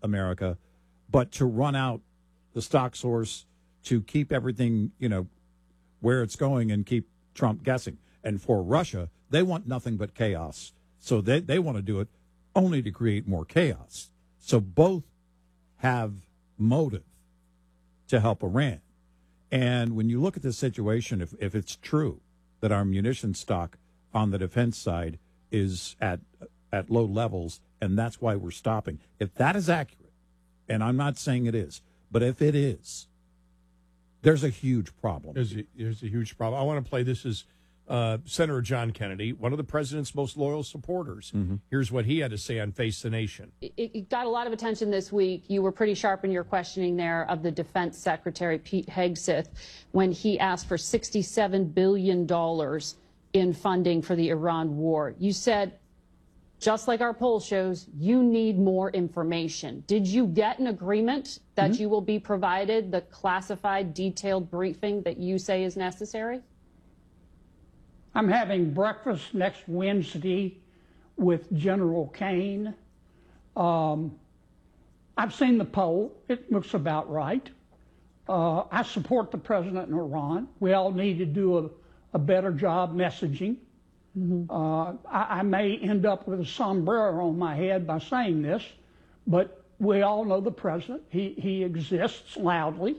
America, but to run out the stock source, to keep everything, where it's going and keep Trump guessing. And for Russia, they want nothing but chaos. So they want to do it only to create more chaos. So both have motive to help Iran. And when you look at this situation, if it's true that our munition stock on the defense side is at low levels, and that's why we're stopping, if that is accurate, and I'm not saying it is, but if it is, there's a huge problem. There's a huge problem. I want to play this as Senator John Kennedy, one of the president's most loyal supporters. Mm-hmm. Here's what he had to say on Face the Nation. It got a lot of attention this week. You were pretty sharp in your questioning there of the Defense Secretary, Pete Hegseth, when he asked for $67 billion in funding for the Iran war. You said, just like our poll shows, you need more information. Did you get an agreement that you will be provided the classified, detailed briefing that you say is necessary? I'm having breakfast next Wednesday with General Kane. I've seen the poll. It looks about right. I support the president in Iran. We all need to do a better job messaging. Mm-hmm. I may end up with a sombrero on my head by saying this, but we all know the president. He exists loudly.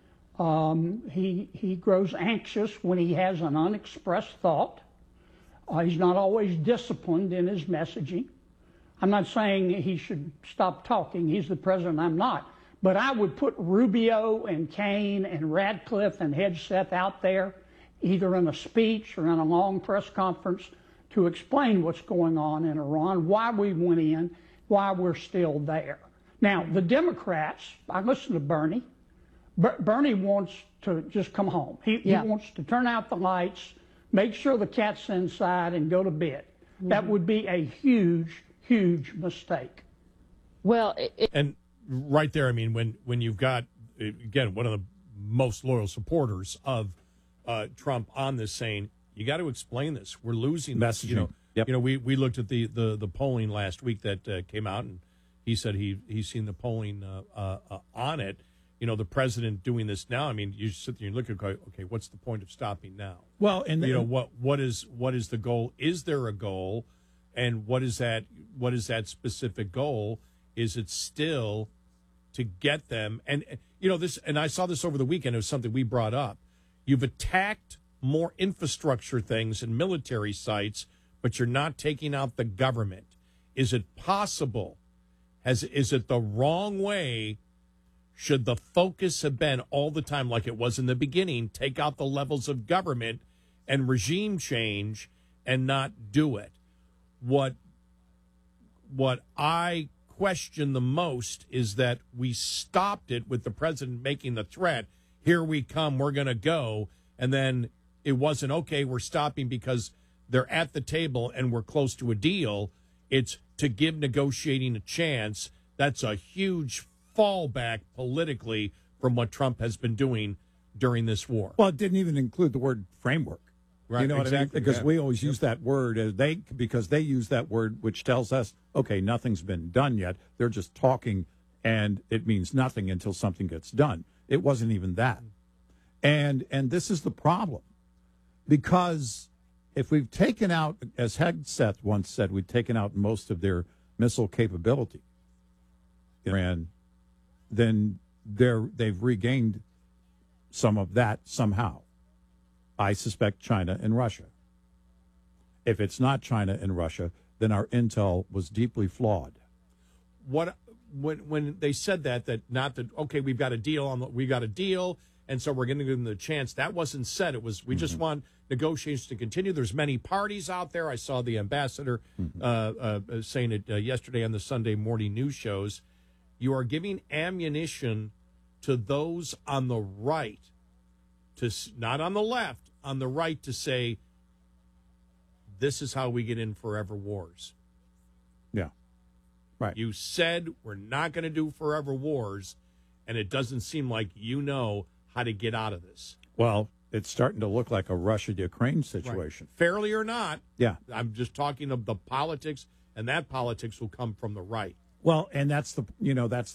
He grows anxious when he has an unexpressed thought. He's not always disciplined in his messaging. I'm not saying he should stop talking. He's the president. I'm not. But I would put Rubio and Kane and Radcliffe and Hegseth out there, either in a speech or in a long press conference, to explain what's going on in Iran, why we went in, why we're still there. Now, the Democrats, I listen to Bernie. Bernie wants to just come home. He wants to turn out the lights, make sure the cat's inside, and go to bed. Mm-hmm. That would be a huge, huge mistake. Well, and right there, I mean, when you've got, again, one of the most loyal supporters of Trump on this saying, you got to explain this. We're losing this. We looked at the polling last week that came out, and he said he's seen the polling on it. The president doing this now. I mean, you sit there and look at, okay, what's the point of stopping now? Well, and what is the goal? Is there a goal? And what is that specific goal? Is it still to get them? And this, and I saw this over the weekend. It was something we brought up. You've attacked more infrastructure things and military sites, but you're not taking out the government. Is it possible? Is it the wrong way? Should the focus have been all the time, like it was in the beginning, take out the levels of government and regime change and not do it? What I question the most is that we stopped it with the president making the threat, here we come, we're going to go, and then it wasn't, okay, we're stopping because they're at the table and we're close to a deal. It's to give negotiating a chance. That's a huge fallback politically from what Trump has been doing during this war. Well, it didn't even include the word framework. Right, you know exactly, what I mean? Because we always use that word because they use that word, which tells us, okay, nothing's been done yet. They're just talking, and it means nothing until something gets done. It wasn't even that. And this is the problem, because if we've taken out, as Hegseth once said, we've taken out most of their missile capability, Iran, then they've regained some of that somehow. I suspect China and Russia. If it's not China and Russia, then our intel was deeply flawed. When they said that okay, we've got a deal, and so we're going to give them the chance. That wasn't said. It was we just want negotiations to continue. There's many parties out there. I saw the ambassador saying it yesterday on the Sunday morning news shows. You are giving ammunition to those on the right, not on the left, on the right, to say, this is how we get in forever wars. Yeah, right. You said we're not going to do forever wars, and it doesn't seem like you know how to get out of this. Well, it's starting to look like a Russia-Ukraine situation. Right. Fairly or not. Yeah. I'm just talking of the politics, and that politics will come from the right. Well, and that's the